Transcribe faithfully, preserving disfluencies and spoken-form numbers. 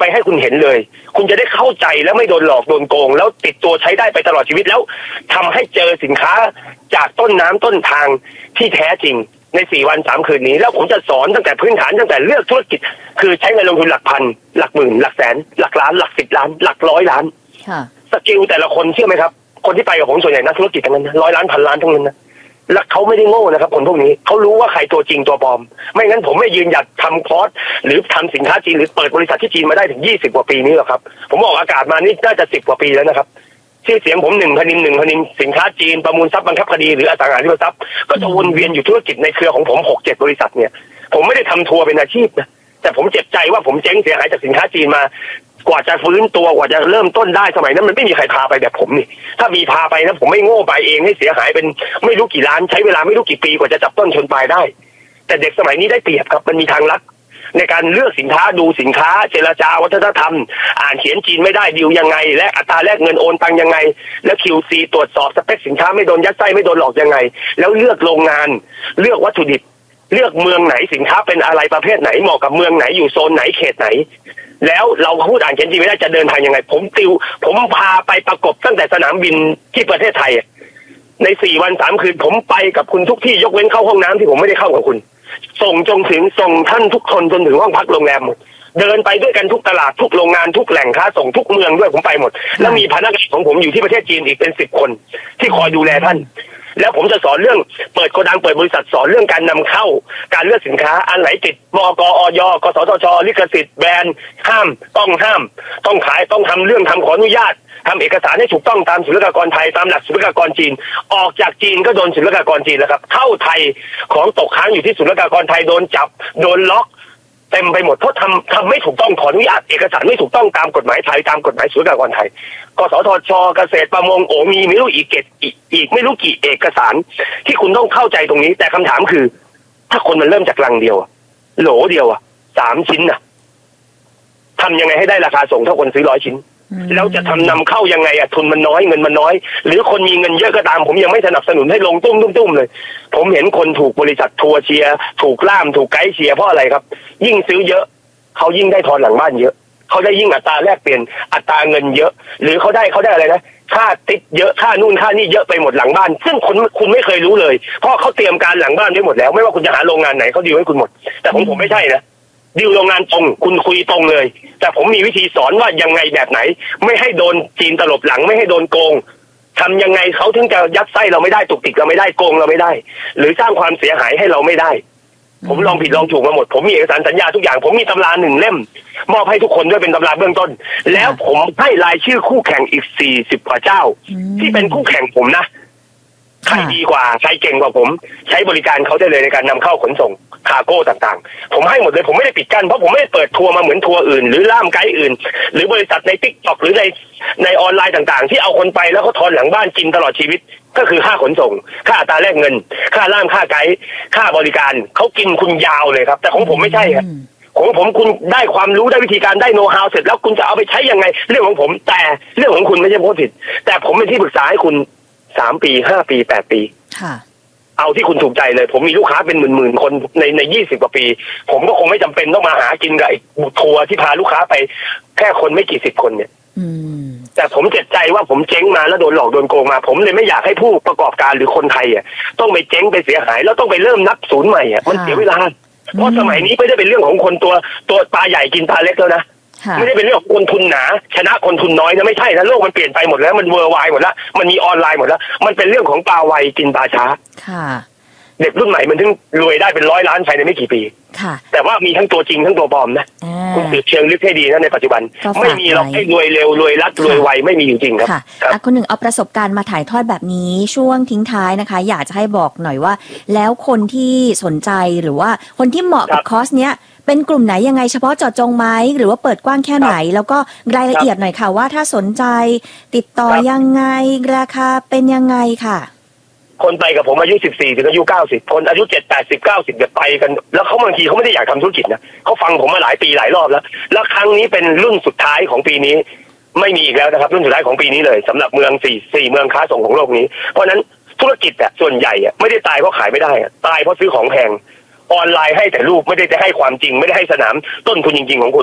ให้คุณเห็นเลยคุณจะได้เข้าใจแล้วไม่โดนหลอกโดนโกงแล้วติดตัวใช้ได้ไปตลอดชีวิตแล้วทำให้เจอสินค้าจากต้นน้ำต้นทางที่แท้จริงในสี่วันสามคืนนี้แล้วผมจะสอนตั้งแต่พื้นฐานตั้งแต่เลือกธุรกิจคือใช้เงินลงทุนหลักพันหลักหมื่นหลักแสนหลักล้านหลักสิบล้านหลักร้อยล้านสกิลแต่ละคนเชื่อไหมครับคนที่ไปกับผมส่วนใหญ่นักธุรกิจทั้งนั้นร้อยล้านพันล้านทั้งนั้นนะและเขาไม่ได้โง่นะครับคนพวกนี้เขารู้ว่าใครตัวจริงตัวปลอมไม่งั้นผมไม่ยืนหยัดทำคอร์สหรือทำสินค้าจีนหรือเปิดบริษัทที่จีนมาได้ถึงยี่สิบกว่าปีนี้หรอกครับผมออกอากาศมานี่น่าจะสิบกว่าปีแล้วนะครับชื่อเสียงผมหนึ่งพนินหนึ่งพนินสินค้าจีนประมูลทรัพย์บังคับคดีหรืออสังหาริมทรัพย์ก็จะวนเวียนอยู่ธุรกิจในเครือของผมหกเจ็ดบริษัทเนี่ยผมไม่ได้ทำทัวร์เป็นอาชีพนะแต่ผมเจ็บใจว่าผมเจ๊งเสียหายจากสินค้าจีนมากว่าจะฟื้นตัวกว่าจะเริ่มต้นได้สมัยนั้นมันไม่มีใครพาไปแบบผมนี่ถ้ามีพาไปนะผมไม่โง่ไปเองให้เสียหายเป็นไม่รู้กี่ล้านใช้เวลาไม่รู้กี่ปีกว่าจะจับต้นชนปลายได้แต่เด็กสมัยนี้ได้เปรียบครับมันมีทางลัดในการเลือกสินค้าดูสินค้าเจรจาวัฒนธรรมอ่านเขียนจีนไม่ได้ดีลยังไงและอัตราแลกเงินโอนตังยังไงแล้ว คิว ซี ตรวจสอบสเปคสินค้าไม่โดนยัดไส้ไม่โดนหลอกยังไงแล้วเลือกโรงงานเลือกวัตถุดิบเลือกเมืองไหนสินค้าเป็นอะไรประเภทไหนเหมาะกับเมืองไหนอยู่โซนไหนเขตไหนแล้วเราพูดอ่านเขียนจีนไม่ได้จะเดินทางยังไงผมติวผมพาไปประกบตั้งแต่สนามบินที่ประเทศไทยในสี่วันสามคืนผมไปกับคุณทุกที่ยกเว้นเข้าห้องน้ำที่ผมไม่ได้เข้ากับคุณส่งจงถึงส่งท่านทุกคนจนถึงห้องพักโรงแรมหมดเดินไปด้วยกันทุกตลาดทุกโรงงานทุกแหล่งค้าส่งทุกเมืองด้วยผมไปหมดแล้วมีพนักงานของผมอยู่ที่ประเทศจีนอีกเป็นสิบคนที่คอยดูแลท่านแล้วผมจะสอนเรื่องเปิดโกดังเปิดบริษัทสอนเรื่องการนำเข้าการเลือกสินค้าอันไหนติดมกอย กสทชลิขสิทธิ์แบรนด์ห้ามต้องห้ามต้องขายต้องทำเรื่องทำขออนุญาตทำเอกสารให้ถูกต้องตามศุลกากรไทยตามหลักศุลกากรจีนออกจากจีนก็โดนศุลกากรจีนแล้วครับเข้าไทยของตกค้างอยู่ที่ศุลกากรไทยโดนจับโดนล็อกเต็มไปหมดเพราะทำทำไม่ถูกต้องขออนุญาตเอกสารไม่ถูกต้องตามกฎหมายไทยตามกฎหมายศุลกากรไทยกสทชเกษตรประมงโอมีไม่รู้อีกเกตอีกอีกไม่รู้กี่เอกสารที่คุณต้องเข้าใจตรงนี้แต่คำถามคือถ้าคนมันเริ่มจากลังเดียวโหลเดียวอ่ะสามชิ้นน่ะทำยังไงให้ได้ราคาส่งเท่าคนซื้อร้อยชิ้นแล้วจะทำนำเข้ายังไงอ่ะทุนมันน้อยเงินมันน้อยหรือคนมีเงินเยอะก็ตามผมยังไม่สนับสนุนให้ลงตุ้มตุ้มตุ้มเลยผมเห็นคนถูกบริษัททัวร์เชียร์ถูกล่ามถูกไกด์เชียร์เพราะอะไรครับยิ่งซื้อเยอะเขายิ่งได้ทอนหลังบ้านเยอะเขาได้ยิ่งอัตราแลกเปลี่ยนอัตราเงินเยอะหรือเขาได้เขาได้อะไรนะค่าติดเยอะค่านู่นค่านี่เยอะไปหมดหลังบ้านซึ่งคุณคุณไม่เคยรู้เลยเพราะเขาเตรียมการหลังบ้านไว้หมดแล้วไม่ว่าคุณจะหาโรงงานไหนเขาดีลให้คุณหมดแต่ผมผมไม่ใช่นะดีลโรงงานตรงคุณคุยตรงเลยแต่ผมมีวิธีสอนว่ายังไงแบบไหนไม่ให้โดนจีนตลบหลังไม่ให้โดนโกงทำยังไงเขาถึงจะยัดไส้เราไม่ได้ตุกติกเราไม่ได้โกงเราไม่ได้หรือสร้างความเสียหายให้เราไม่ได้ผมลองผิดลองถูกมาหมดผมมีเอกสารสัญญาทุกอย่างผมมีตำราหนึ่งเล่มมอบให้ทุกคนด้วยเป็นตำราเบื้องต้นแล้วผมให้รายชื่อคู่แข่งอีกสี่สิบกว่าเจ้าที่เป็นคู่แข่งผมนะใครดีกว่าใครเก่งกว่าผมใช้บริการเขาได้เลยในการนำเข้าขนส่งคาร์โก้ต่างๆผมให้หมดเลยผมไม่ได้ปิดกั้นเพราะผมไม่ได้เปิดทัวร์มาเหมือนทัวร์อื่นหรือล่ามไกด์อื่นหรือบริษัทใน ติ๊กต็อก หรือในในออนไลน์ต่างๆที่เอาคนไปแล้วเขาทอนหลังบ้านกินตลอดชีวิตก็คือค่าขนส่งค่าอัตราแลกเงินค่าล่ามค่าไกด์ค่าบริการเขากินคุณยาวเลยครับแต่ของผมไม่ใช่ครับของผมคุณได้ความรู้ได้วิธีการได้โน้ตฮาวเสร็จแล้วคุณจะเอาไปใช้ยังไงเรื่องของผมแต่เรื่องของคุณไม่ใช่พูดผิดแต่ผมเป็นที่ปรึกษาให้คุณสามปีห้าปีแปดปีเอาที่คุณถูกใจเลยผมมีลูกค้าเป็นหมื่นๆคนในในยี่สิบกว่าปีผมก็คงไม่จำเป็นต้องมาหากินกับไอ้ทัวร์ที่พาลูกค้าไปแค่คนไม่กี่สิบคนเนี่ยแต่ผมเจ็บใจว่าผมเจ๊งมาแล้วโดนหลอกโดนโกงมาผมเลยไม่อยากให้ผู้ประกอบการหรือคนไทยอ่ะต้องไปเจ๊งไปเสียหายแล้วต้องไปเริ่มนับศูนย์ใหม่อ่ะมันเสียเวลาเพราะสมัยนี้ไม่ได้เป็นเรื่องของคนตัวตัวปลาใหญ่กินปลาเล็กแล้วนะไม่ได้เป็นเรื่องของคนทุนหนาชนะคนทุนน้อยนะไม่ใช่นะโลกมันเปลี่ยนไปหมดแล้วมันเวอร์ไวหมดแล้วมันมีออนไลน์หมดแล้วมันเป็นเรื่องของปลาไวกินปลาช้าเด็กรุ่นใหม่มันถึงรวยได้เป็นร้อยล้านภายในไม่กี่ปีแต่ว่ามีทั้งตัวจริงทั้งตัวปลอมนะคุณสืบเชิงลึกให้ดีนะในปัจจุบันไม่มีหรอกให้รวยเร็วรวยรัดรวยไวไม่มีจริงๆครับคุณหนึ่งเอาประสบการณ์มาถ่ายทอดแบบนี้ช่วงทิ้งท้ายนะคะอยากจะให้บอกหน่อยว่าแล้วคนที่สนใจหรือว่าคนที่เหมาะกับคอร์สเนี้ยเป็นกลุ่มไหนยังไงเฉพาะเจาะจงไหมหรือว่าเปิดกว้างแค่ไหนแล้วก็รายละเอียดหน่อยค่ะว่าถ้าสนใจติดต่อยังไงราคาเป็นยังไงค่ะคนไปกับผมอายุสิบสี่ถึงอายุเก้าสิบคนอายุเจ็ด แปดสิบ เก้าสิบไปกันแล้วเขาบางทีเขาไม่ได้อยากทำธุรกิจนะเขาฟังผมมาหลายปีหลายรอบแล้วแล้วครั้งนี้เป็นรุ่นสุดท้ายของปีนี้ไม่มีอีกแล้วนะครับรุ่นสุดท้ายของปีนี้เลยสำหรับเมืองสี่สี่เมืองค้าส่งของโลกนี้เพราะนั้นธุรกิจอ่ะส่วนใหญ่อ่ะไม่ได้ตายเพราะขายไม่ได้ตายเพราะซื้อของแพงออนไลน์ให้แต่รูปไม่ได้จะให้ความจริงไม่ได้ให้สนามต้นทุนจริงๆของคุณ